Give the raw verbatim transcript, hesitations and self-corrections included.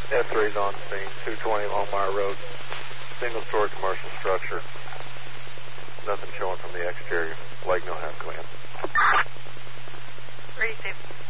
F three's on scene, two twenty Longmire Road. Single-story commercial structure. Nothing showing from the exterior. Lake no half clean. Receive.